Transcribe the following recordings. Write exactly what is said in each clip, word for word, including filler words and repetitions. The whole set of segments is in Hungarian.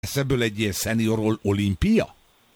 Ez ebből egy ilyen senior olimpia?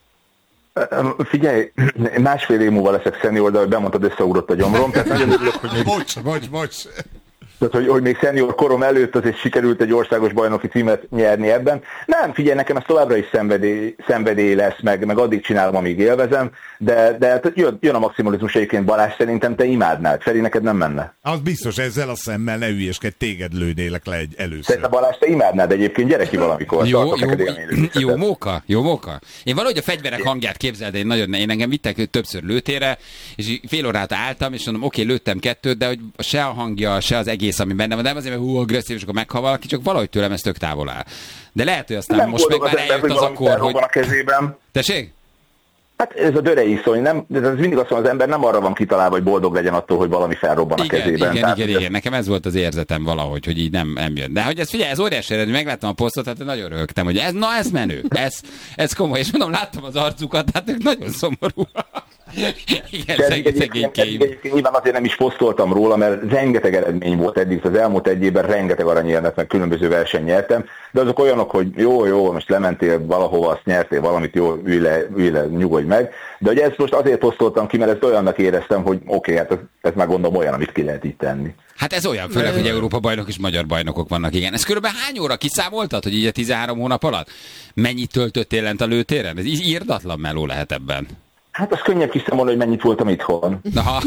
Figyelj, másfél év múlva leszek szenior, de ahogy bemondtad, összeugrott a gyomrom. Tehát nagyon örülök, hogy... Bocs, bocs, bocs. Tehát, hogy, hogy még szenior korom előtt azért sikerült egy országos bajnoki címet nyerni ebben. Nem, figyelj, nekem ez továbbra is szenvedély, szenvedély lesz, meg, meg addig csinálom, amíg élvezem, de, de jön, jön a maximalizmus egyébként. Balázs, szerintem te imádnád. Feri, neked nem menne. Az biztos, ezzel a szemmel ne hülyeskedj, téged lőnélek le egy először. Szerintem Balázs, te imádnád egyébként, gyere ki valamikor. Jó, jó, jó móka, jó móka. Én valahogy a fegyverek hangját képzeld, én nagyon, én engem vittek többször lőtérre, és fél órát álltam, és mondom, oké, lőttem kettőt, de hogy se a hangja, se az egész, ami benne van, nem azért, mert hú, agresszív, és akkor meghal valaki, csak valahogy tőlem ez tök távol áll. De lehet, hogy aztán nem most meg már eljött az akkor, hogy... a kezében. Tessék? Hát ez a dörei szó, nem, ez mindig azt mondja, az ember nem arra van kitalálva, hogy boldog legyen attól, hogy valami felrobban igen, a kezében. Igen, Tehát, igen, igen, nekem ez volt az érzetem valahogy, hogy így nem, nem jön. De hogy ez figyelj, ez óriási eredmény, megláttam a posztot, hát nagyon röhögtem, hogy ez, na ez menő, ez, ez komoly, és mondom, láttam az arcukat, hát ők nagyon szomorú. Igen, szegény, szegény egyébként nyilván azért nem is posztoltam róla, mert rengeteg eredmény volt eddig, az elmúlt egy évben rengeteg aranyérmet, meg különböző verseny nyertem, de azok olyanok, hogy jó, jó, most lementél valahova, azt nyertél valamit, jó, ülj le, ülj le, nyugodj meg, de hogy ezt most azért posztoltam ki, mert ezt olyannak éreztem, hogy oké, okay, hát ez, ez már gondolom olyan, amit ki lehet így tenni. Hát ez olyan, főleg, hogy Európa bajnok és magyar bajnokok vannak, igen. Ez körülbelül hány óra kiszámoltad, hogy így a tizenhárom hónap alatt? Mennyit töltöttél lent a lőtéren? Ez írdatlan meló lehet ebben. Hát az könnyebb kiszámolni, hogy mennyit voltam itthon. Aha.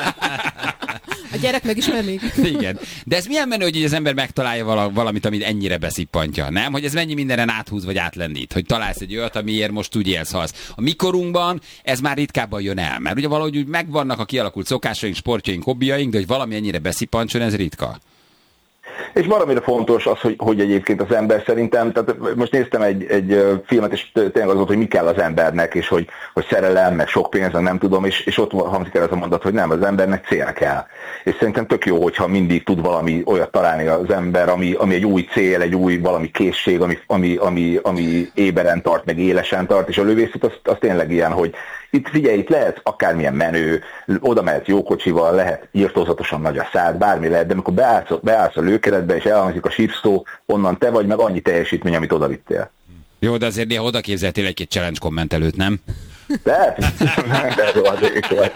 A gyerek megismernék. Igen. De ez milyen menő, hogy az ember megtalálja valamit, amit ennyire beszippantja, nem? Hogy ez mennyi mindenen áthúz vagy átlendít, hogy találsz egy olyat, amiért most úgy élsz, halsz. A mikorunkban ez már ritkábban jön el, mert ugye valahogy úgy megvannak a kialakult szokásaink, sportjaink, hobbiaink, de hogy valami ennyire beszippantson, ez ritka. És valamire fontos az, hogy, hogy egyébként az ember szerintem, tehát most néztem egy, egy filmet, és tényleg az volt, hogy mi kell az embernek, és hogy, hogy szerelem, meg sok pénz, nem tudom, és, és ott hangzik el ez a mondat, hogy nem, az embernek cél kell. És szerintem tök jó, hogyha mindig tud valami olyat találni az ember, ami, ami egy új cél, egy új valami készség, ami, ami, ami, ami éberen tart, meg élesen tart, és a lövészet az, az tényleg ilyen, hogy itt figyelj, itt lehet akármilyen menő, oda mehet jó kocsival, lehet írtózatosan nagy a szád, bármi lehet, de amikor beállsz, beállsz a lőkeretbe, és elhangzik a sípszó, onnan te vagy, meg annyi teljesítmény, amit oda vittél. Jó, de azért néha oda képzeltél egy-két challenge kommentelőt, nem? De? De rohadék vagy.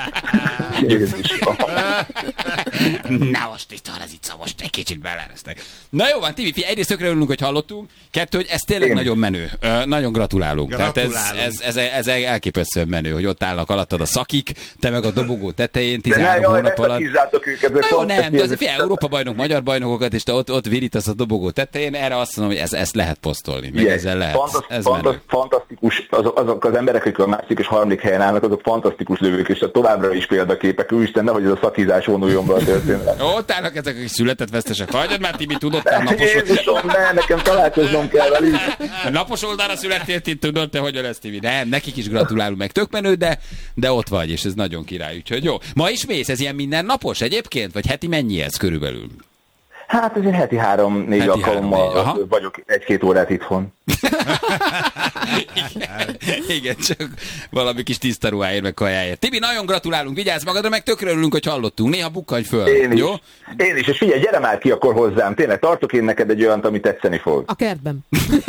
Na most itt arra az itt most egy kicsit belereztek. Na jó van, Tibi, figyelj, egyrészt tökre örülünk, hogy hallottunk. Kettő, hogy ez tényleg Én. nagyon menő. Ö, nagyon gratulálunk. gratulálunk. Tehát ez, ez, ez, ez elképesztően menő, hogy ott állnak alattad a szakik, te meg a dobogó tetején tizenhárom hónap alatt. Őket, Na jó, nem, de azért figyelj, Európa bajnok, magyar bajnokokat, és te ott, ott virítasz a dobogó tetején, erre azt mondom, hogy ez, ezt lehet posztolni. Meg ezzel lehet. Fantasz, ez fantasz, fantasztikus, azok, azok az emberek, akik a második és harmadik helyen állnak, azok fantasztikus lövők, és továbbra is példaképek. Úristen, nehogy ez a szakizás vonuljon be a történet. Ott állnak ezek, akik született vesztesek. Hagyjad már, Tibi, tudottál napos... Jézusom, ne, nekem találkoznom kell velük. Napos oldalra születtél, ti tudod te, hogyan lesz, Tibi. Nem, nekik is gratulálunk, meg tök menő, de, de ott vagy, és ez nagyon király, úgyhogy jó. Ma is mész, ez ilyen mindennapos egyébként? Vagy heti mennyi ez körülbelül? Hát azért heti három-négy alkalommal vagyok egy-két órát itthon. Igen, igen, csak valami kis tiszta ruháért, meg kajáért. Tibi, nagyon gratulálunk, vigyázz magadra, meg tökre örülünk, hogy hallottunk. Néha bukkanj föl, én is, jó? Én is, és figyelj, gyere már ki akkor hozzám. Tényleg, tartok én neked egy olyant, ami tetszeni fog. A kertben.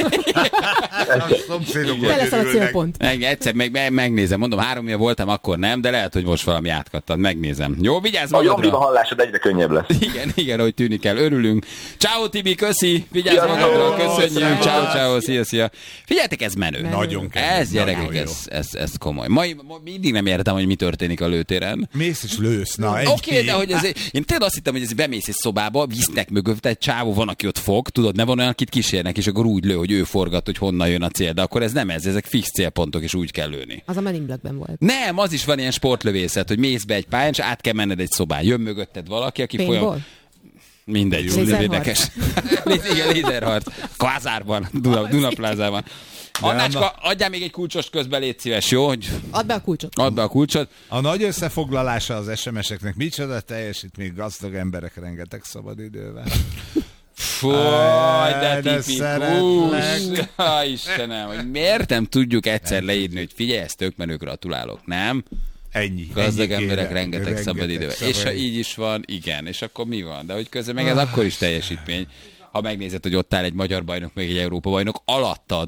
Te leszel a célpont. Meg, egyszer meg, meg, megnézem, mondom, három éve voltam, akkor nem, de lehet, hogy most valami átkattad, megnézem. Jó, vigyázz magadra. A hallásod egyre könnyebb lesz. Igen, igen, hogy tűnik el, örülünk. Ciao Tibi, köszi, vigyázz magadra, köszönjük, ciao, ciao, szia, szia. Figyeljetek, ez menő. menő. Nagyon kemény. Ez gyerekek, ez, ez, ez komoly. Ma, ma mindig nem értem, hogy mi történik a lőtéren. Mész és lősz, na egy Oké, okay, de hogy azért, én tényleg azt hittem, hogy ez bemész egy szobába, visznek mögött egy csávó, van, aki ott fog, tudod, ne van olyan, akit kísérnek, és akkor úgy lő, hogy ő forgat, hogy honnan jön a cél, de akkor ez nem ez, ezek fix célpontok, és úgy kell lőni. Az a Men in Blackben volt. Nem, az is van ilyen sportlövészet, hogy mész be egy pályán, és át kell menned egy szobán. Jön mögötted valaki, aki folyam... Mindegy, úgy érdekes. Igen, lézerharc. Kvázárban, Duna, Dunaplázában. Annácska, adjál még egy kulcsost közben, légy szíves, jó? Hogy... Add be a kulcsot. Add be a kulcsot. A nagy összefoglalása az es em es-eknek micsoda teljesítmény, gazdag emberek rengeteg szabadidővel. Fúj, de tipikus. Istenem, hogy miért nem tudjuk egyszer leírni, hogy figyelj, ezt tök menő, gratulálok, nem? Ennyi. Gazdag ennyi emberek kéne, rengeteg, rengeteg szabadidővel. És ha így is van, igen, és akkor mi van? De hogy közben meg ez akkor is teljesítmény. ha megnézed, hogy ott áll egy magyar bajnok, meg egy Európa bajnok, alattad